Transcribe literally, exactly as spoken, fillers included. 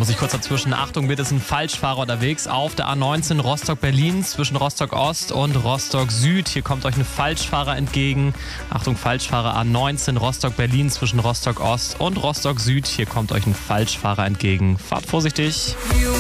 muss ich kurz dazwischen. Achtung, bitte, ist ein Falschfahrer unterwegs auf der A neunzehn Rostock-Berlin zwischen Rostock-Ost und Rostock-Süd. Hier kommt euch ein Falschfahrer entgegen. Achtung, Falschfahrer A neunzehn Rostock-Berlin zwischen Rostock-Ost und Rostock-Süd. Hier kommt euch ein Falschfahrer entgegen. Fahrt vorsichtig.